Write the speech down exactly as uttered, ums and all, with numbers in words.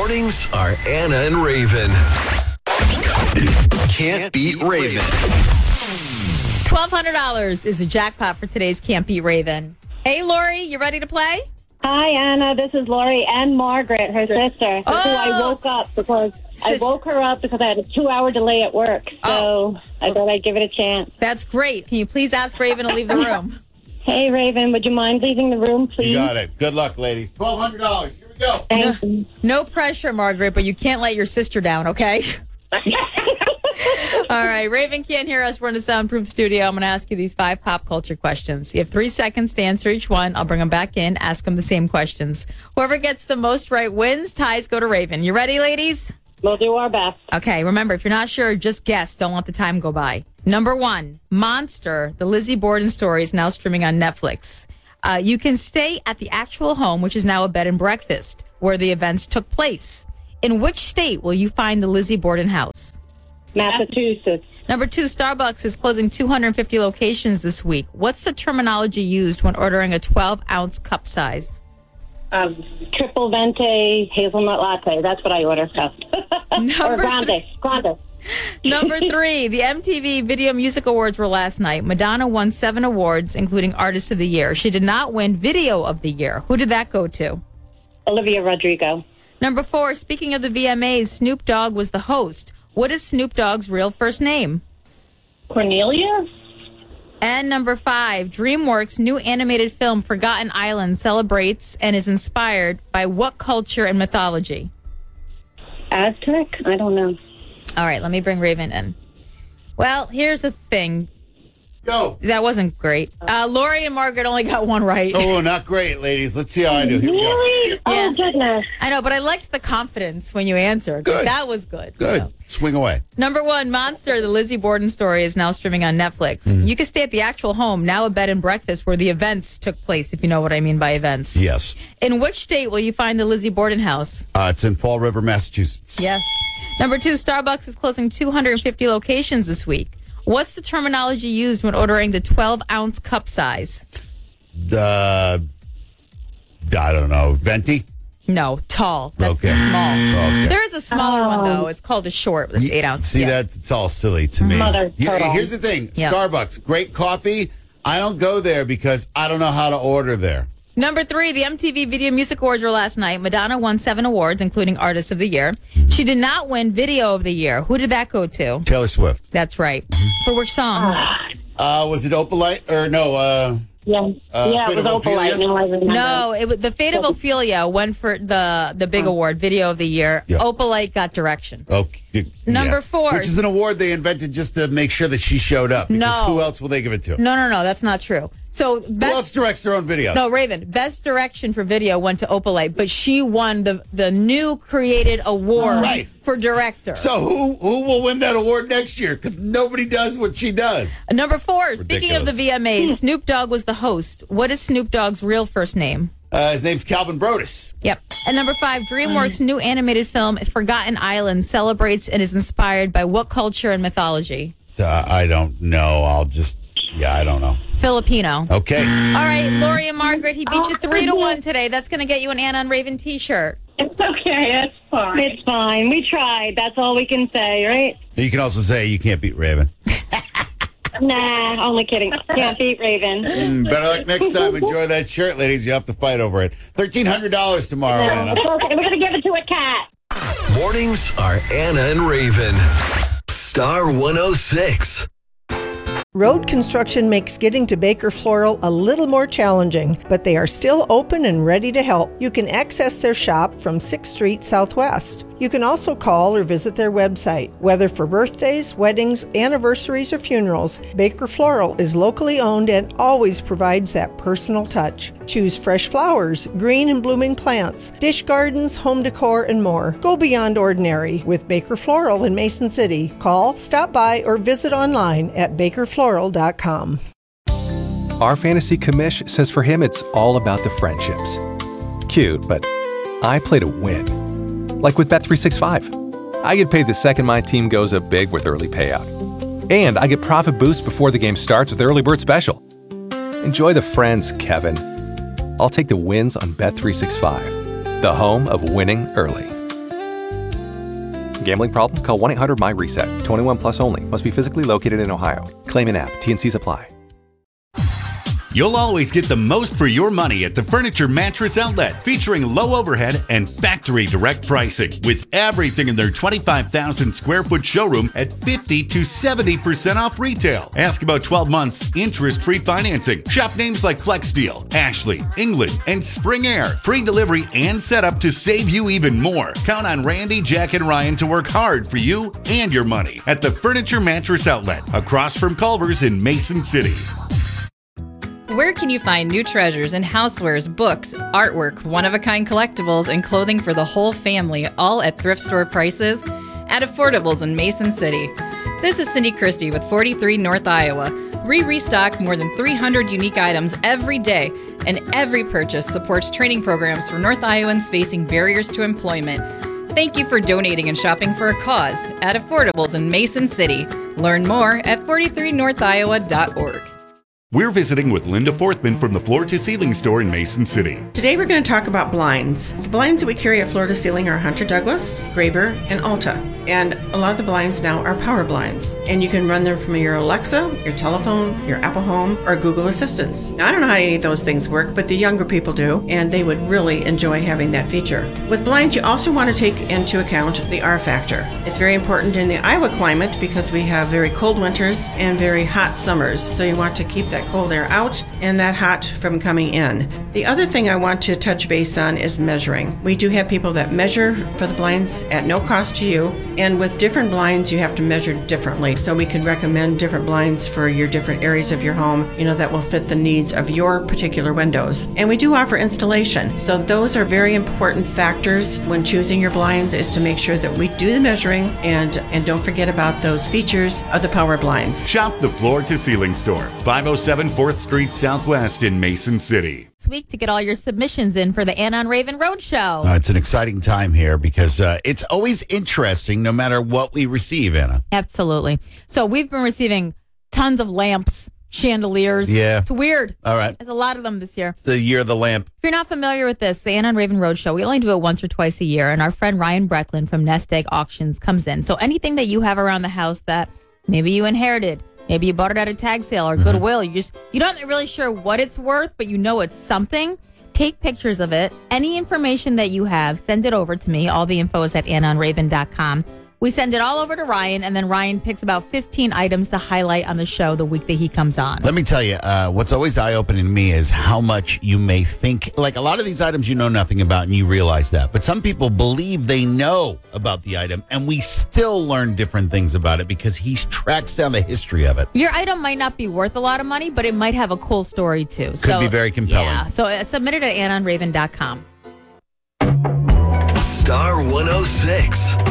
Mornings are Anna and Raven. Can't beat Raven. twelve hundred dollars is the jackpot for today's Can't Beat Raven. Hey, Lori, you ready to play? Hi, Anna. This is Lori and Margaret, her sister, Oh, who I woke up because I sis- woke her up because I had a two-hour delay at work. So Oh. I thought I'd give it a chance. That's great. Can you please ask Raven to leave the room? Hey, Raven, would you mind leaving the room, please? You got it. Good luck, ladies. twelve hundred dollars. Here we go. Thank you. No pressure, Margaret, but you can't let your sister down, okay? All right, Raven can't hear us. We're in a soundproof studio. I'm going to ask you these five pop culture questions. You have three seconds to answer each one. I'll bring them back in, ask them the same questions. Whoever gets the most right wins. Ties go to Raven. You ready, ladies? We'll do our best. Okay, remember, if you're not sure, just guess. Don't let the time go by. Number one, Monster, the Lizzie Borden story, is now streaming on Netflix. Uh, you can stay at the actual home, which is now a bed and breakfast, where the events took place. In which state will you find the Lizzie Borden house? Massachusetts. Number two, Starbucks is closing two hundred fifty locations this week. What's the terminology used when ordering a twelve-ounce cup size? Um, triple venti hazelnut latte. That's what I order. or Number grande. three. Grande. Number three, the M T V Video Music Awards were last night. Madonna won seven awards, including Artist of the Year. She did not win Video of the Year. Who did that go to? Olivia Rodrigo. Number four, speaking of the V M As, Snoop Dogg was the host. What is Snoop Dogg's real first name? Cornelia? And number five, DreamWorks' new animated film Forgotten Island celebrates and is inspired by what culture and mythology? Aztec? I don't know. All right, let me bring Raven in. Well, here's the thing. Go. That wasn't great. Uh, Lori and Margaret only got one right. Oh, not great, ladies. Let's see how I do. Here we go. Really? Yeah. Oh, goodness. I know, but I liked the confidence when you answered. Good. That was good. Good. So. Swing away. Number one, Monster, the Lizzie Borden story, is now streaming on Netflix. Mm-hmm. You can stay at the actual home, now a bed and breakfast, where the events took place, if you know what I mean by events. Yes. In which state will you find the Lizzie Borden house? Uh, it's in Fall River, Massachusetts. Yes. Number two, Starbucks is closing two hundred fifty locations this week. What's the terminology used when ordering the twelve-ounce cup size? Uh, I don't know. Venti? No, tall. That's Okay. small. Okay. There is a smaller one, though. It's called a short. It's eight ounce. See, Yeah. that it's all silly to me. Mother Yeah, total. here's the thing. Yeah. Starbucks, great coffee. I don't go there because I don't know how to order there. Number three, the M T V Video Music Awards were last night. Madonna won seven awards, including Artist of the Year. She did not win Video of the Year. Who did that go to? Taylor Swift. That's right. For which song? Uh, was it Opalite? Or no, uh... Yeah, Uh, yeah, it Fate was of Opalite. Ophelia? No, I remember. No, it was the Fate of Ophelia went for the the big award, Video of the Year. Yeah. Opalite got direction. Okay. Number yeah. four. Which is an award they invented just to make sure that she showed up. Because No. who else will they give it to? No, no, no, that's not true. So Who else best directs their own videos? no Raven, best direction for video went to Opalite, but she won the the new created award Right. for director. So who who will win that award next year? Because nobody does what she does. Number four, speaking of the V M As, Snoop Dogg was the host. What is Snoop Dogg's real first name? Uh, his name's Calvin Brodus. Yep. And number five, DreamWorks' new animated film, Forgotten Island, celebrates and is inspired by what culture and mythology? Uh, I don't know. I'll just, yeah, I don't know. Filipino. Okay. All right, Lori and Margaret, he beat you Oh, three to goodness. one today. That's going to get you an Anna and Raven T-shirt. It's okay. It's fine. It's fine. We tried. That's all we can say, right? You can also say you can't beat Raven. Nah, only kidding. Can't beat Raven. Mm, better luck next time. Enjoy that shirt, ladies. You have to fight over it. thirteen hundred dollars tomorrow, Anna. It's okay. We're going to give it to a cat. Mornings are Anna and Raven. Star one oh six. Road construction makes getting to Baker Floral a little more challenging, but they are still open and ready to help. You can access their shop from sixth Street Southwest. You can also call or visit their website. Whether for birthdays, weddings, anniversaries, or funerals, Baker Floral is locally owned and always provides that personal touch. Choose fresh flowers, green and blooming plants, dish gardens, home decor, and more. Go beyond ordinary with Baker Floral in Mason City. Call, stop by, or visit online at baker floral dot com. Our fantasy commish says for him it's all about the friendships. Cute, but I play to win. Like with Bet three sixty-five. I get paid the second my team goes up big with early payout. And I get profit boost before the game starts with Early Bird Special. Enjoy the friends, Kevin. I'll take the wins on Bet three sixty-five, the home of winning early. Gambling problem? Call one eight hundred my reset. twenty-one plus only. Must be physically located in Ohio. Claim in app. T N Cs apply. You'll always get the most for your money at the Furniture Mattress Outlet, featuring low overhead and factory direct pricing, with everything in their twenty-five thousand square foot showroom at fifty to seventy percent off retail. Ask about twelve months interest-free financing. Shop names like FlexSteel, Ashley, England, and Spring Air. Free delivery and setup to save you even more. Count on Randy, Jack, and Ryan to work hard for you and your money at the Furniture Mattress Outlet, across from Culver's in Mason City. Where can you find new treasures in housewares, books, artwork, one-of-a-kind collectibles, and clothing for the whole family, all at thrift store prices? At Affordables in Mason City. This is Cindy Christie with forty-three North Iowa. We restock more than three hundred unique items every day, and every purchase supports training programs for North Iowans facing barriers to employment. Thank you for donating and shopping for a cause at Affordables in Mason City. Learn more at forty-three north iowa dot org. We're visiting with Linda Forthman from the Floor to Ceiling store in Mason City. Today we're going to talk about blinds. The blinds that we carry at Floor to Ceiling are Hunter Douglas, Graber, and Alta. And a lot of the blinds now are power blinds. And you can run them from your Alexa, your telephone, your Apple Home, or Google Assistants. Now, I don't know how any of those things work, but the younger people do, and they would really enjoy having that feature. With blinds, you also want to take into account the R factor. It's very important in the Iowa climate because we have very cold winters and very hot summers. So you want to keep that cold air out and that hot from coming in. The other thing I want to touch base on is measuring. We do have people that measure for the blinds at no cost to you, and with different blinds you have to measure differently. So we can recommend different blinds for your different areas of your home, you know, that will fit the needs of your particular windows. And we do offer installation. So those are very important factors when choosing your blinds, is to make sure that we do the measuring, and and don't forget about those features of the power blinds. Shop the Floor to Ceiling store, five oh seven fourth Street Southwest in Mason City. This week to get all your submissions in for the Anna and Raven Road Show. Uh, it's an exciting time here because uh, it's always interesting no matter what we receive, Anna. Absolutely. So we've been receiving tons of lamps, chandeliers. Yeah. It's weird. All right. There's a lot of them this year. It's the year of the lamp. If you're not familiar with this, the Anna and Raven Road Show, we only do it once or twice a year, and our friend Ryan Brecklin from Nest Egg Auctions comes in. So anything that you have around the house that maybe you inherited, maybe you bought it at a tag sale or Goodwill, you just you don't really sure what it's worth, but you know it's something. Take pictures of it. Any information that you have, send it over to me. All the info is at anna and raven dot com. We send it all over to Ryan, and then Ryan picks about fifteen items to highlight on the show the week that he comes on. Let me tell you, uh, what's always eye-opening to me is how much you may think. Like, a lot of these items you know nothing about, and you realize that. But some people believe they know about the item, and we still learn different things about it because he tracks down the history of it. Your item might not be worth a lot of money, but it might have a cool story, too. Could so, be very compelling. Yeah, so uh, submit it at anna and raven dot com. Star one oh six.